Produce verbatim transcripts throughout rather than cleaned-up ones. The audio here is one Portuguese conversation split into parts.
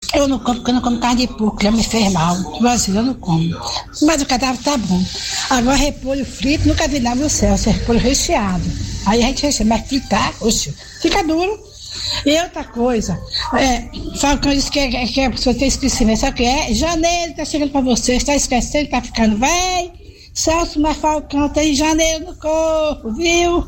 Eu não como, porque eu não como carne de porco, já me fez mal. Assim, eu não como. Mas o cadáver tá bom. Agora, repolho frito, nunca vi lá no céu, esse repolho recheado. Aí a gente recheia, mas fritar, oxe, fica duro. E outra coisa, é, Falcão disse que, é, que a pessoa tem esquecimento, sabe o que é? Janeiro tá chegando pra você, está esquecendo, tá ficando velho. Celso, mas Falcão tem janeiro no corpo, viu?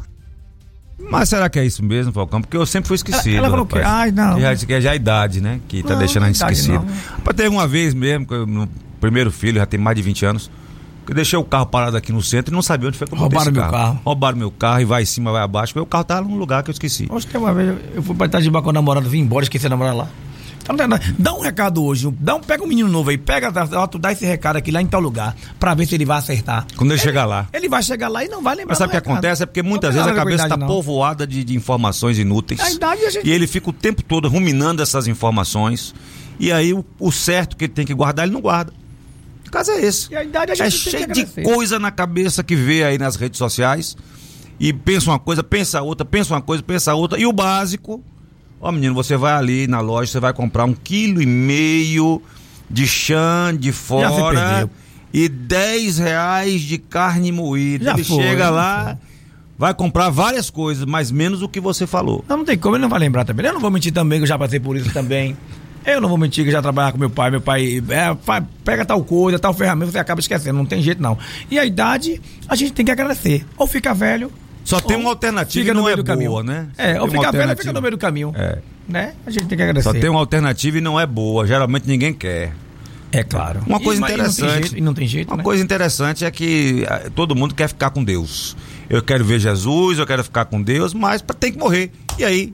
Mas será que é isso mesmo, Falcão? Porque eu sempre fui esquecido. Ela, ela falou que, ai, não. Já, que é já a idade, né? Que tá não, deixando a gente esquecido. Pra ter uma vez mesmo, que eu, no primeiro filho, já tem mais de vinte anos, que eu deixei o carro parado aqui no centro e não sabia onde foi que eu botei esse Roubaram meu carro. Roubaram meu carro e vai em cima, vai abaixo. Meu carro tava num lugar que eu esqueci. Acho que uma vez eu fui pra Itajubá com a namorada, vim embora, esqueci a namorada lá. Então, dá um recado hoje, dá um, pega um menino novo aí, pega, tu dá esse recado aqui lá em tal lugar, pra ver se ele vai acertar. Quando ele, ele chegar lá. Ele vai chegar lá e não vai lembrar. Mas sabe o que recado. Acontece? É porque muitas vezes a cabeça está povoada de, de informações inúteis. A idade a gente... E ele fica o tempo todo ruminando essas informações. E aí o, o certo que ele tem que guardar, ele não guarda. O caso é esse. E a idade a gente é tem cheio que de coisa na cabeça que vê aí nas redes sociais. E pensa uma coisa, pensa outra, pensa uma coisa, pensa outra. E o básico... Ó, oh, menino, você vai ali na loja, você vai comprar um quilo e meio de chã de fora e dez reais de carne moída. Já ele foi, chega lá, vai comprar várias coisas, mas menos o que você falou. Não, não tem como, ele não vai lembrar também. Eu não vou mentir também, que eu já passei por isso também. Eu não vou mentir que eu já trabalhava com meu pai. Meu pai é, faz, pega tal coisa, tal ferramenta, você acaba esquecendo, não tem jeito não. E a idade, a gente tem que agradecer. Ou fica velho... Só tem uma alternativa e não é boa, caminho. né? É, ou fica velho ou fica no meio do caminho. É. Né? A gente tem que agradecer. Só tem uma alternativa e não é boa. Geralmente ninguém quer. É claro. Uma coisa e, interessante. E não tem jeito, e não tem jeito, uma né? coisa interessante é que todo mundo quer ficar com Deus. Eu quero ver Jesus, eu quero ficar com Deus, mas tem que morrer. E aí?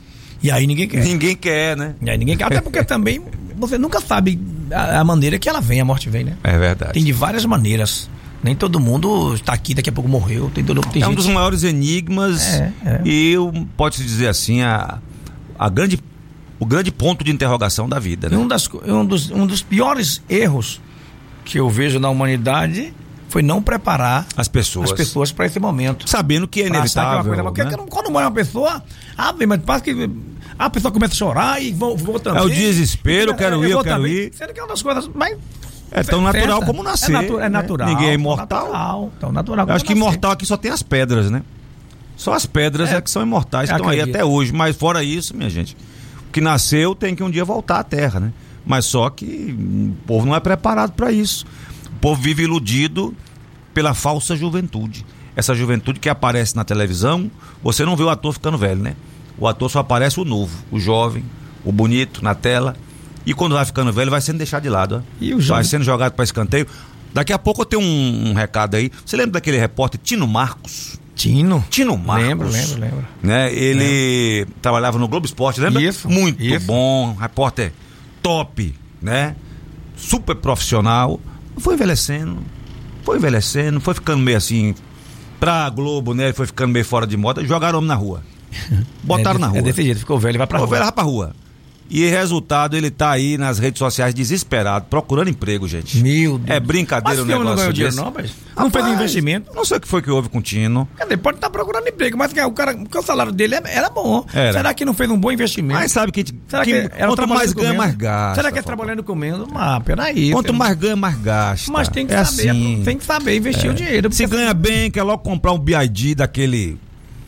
E aí ninguém quer. Ninguém quer, né? E aí ninguém quer. Até porque também você nunca sabe a, a maneira que ela vem, a morte vem, né? É verdade. Tem de várias maneiras. Nem todo mundo está aqui, daqui a pouco morreu. Tem todo, tem é gente... um dos maiores enigmas. É, é. E pode-se dizer assim, a, a grande, o grande ponto de interrogação da vida. Né? Um, das, um, dos, um dos piores erros que eu vejo na humanidade foi não preparar as pessoas, as pessoas para esse momento. Sabendo que é inevitável. Que é uma coisa, né? Porque quando morre uma pessoa, ah, mas parece que a pessoa começa a chorar e vou, vou também. É o desespero, eu quero ir, eu, eu quero também. ir. Sendo que é uma das coisas mais... É tão natural como nascer. É, natu- é natural. Né? Ninguém é imortal. Natural, tão natural como Eu acho que nascer. imortal aqui só tem as pedras, né? Só as pedras é, é que são imortais, estão aí até hoje. Mas fora isso, minha gente, o que nasceu tem que um dia voltar à terra, né? Mas só que o povo não é preparado para isso. O povo vive iludido pela falsa juventude. Essa juventude que aparece na televisão, você não vê o ator ficando velho, né? O ator só aparece o novo, o jovem, o bonito na tela. E quando vai ficando velho, vai sendo deixado de lado. Ó. E o vai jovem... sendo jogado para escanteio. Daqui a pouco eu tenho um, um recado aí. Você lembra daquele repórter Tino Marcos? Tino? Tino Marcos. Lembro, lembro, lembro. Né? Ele lembro. trabalhava no Globo Esporte, lembra? Isso. Muito isso. bom, repórter top, né? Super profissional. Foi envelhecendo, foi envelhecendo, foi ficando meio assim, pra Globo, né? Foi ficando meio fora de moda. Jogaram o homem na rua. Botaram é, na rua. É desse jeito, ficou velho e vai pra rua. Ficou velho e vai pra rua. E resultado, ele tá aí nas redes sociais desesperado, procurando emprego, gente. Meu Deus. É brincadeira o negócio negócio não ganhou dinheiro desse. não, mas não fez investimento. Não sei o que foi que houve com o Tino. Cadê? Pode estar tá procurando emprego, mas o cara, porque o salário dele era bom. Era. Será que não fez um bom investimento? Mas sabe que, Será que, que era quanto mais ganha, comendo? mais gasta. Será que é trabalhando comendo? Ah, peraí. Quanto filho. mais ganha, mais gasta. Mas tem que é saber, assim. tem que saber investir é. o dinheiro. Se ganha bem, quer logo comprar um B I D daquele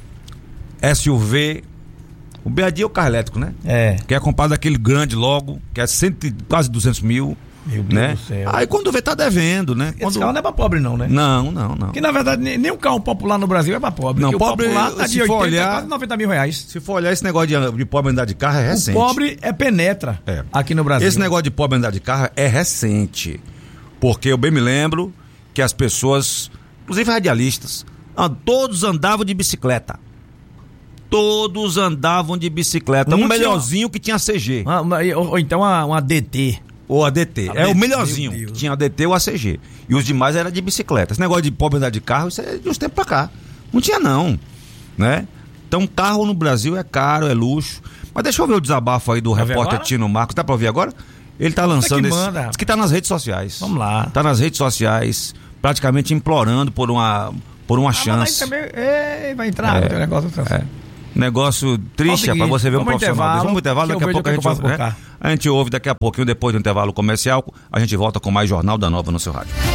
S U V. O B I D é o carro elétrico, né? É. Quer comprar daquele grande logo, que é cento, quase duzentos mil. Meu Deus né? do céu. Aí quando vê, tá devendo, né? Esse Quando... carro não é pra pobre não, né? Não, não, não. Que na verdade nem um carro popular no Brasil é pra pobre. Não, o pobre, popular tá de se for oitenta, olhar, quase noventa mil reais. Se for olhar, esse negócio de, de pobre andar de carro é recente. O pobre é penetra é. aqui no Brasil. Esse negócio de pobre andar de carro é recente. Porque eu bem me lembro que as pessoas, inclusive radialistas, todos andavam de bicicleta. Todos andavam de bicicleta. Um, um melhorzinho que tinha C G. Uma, uma, ou, ou então uma, uma D T. Ou a D T. A é D T, o melhorzinho. Que tinha a D T ou a C G. E os demais era de bicicleta. Esse negócio de pobre andar de carro, isso é de uns tempos pra cá. Não tinha não. Né? Então carro no Brasil é caro, é luxo. Mas deixa eu ver o desabafo aí do Vai repórter Tino Marcos. Dá pra ouvir agora? Ele tá lançando que esse. manda. Diz que tá nas redes sociais. Vamos lá. Tá nas redes sociais, praticamente implorando por uma, por uma ah, chance. Mas aí também, é, vai entrar é, no negócio. É. Negócio triste, para você ver um profissional. Vamos pro intervalo, daqui a pouco a gente ouve, né? A gente ouve daqui a pouquinho, depois do intervalo comercial, a gente volta com mais Jornal da Nova no seu rádio.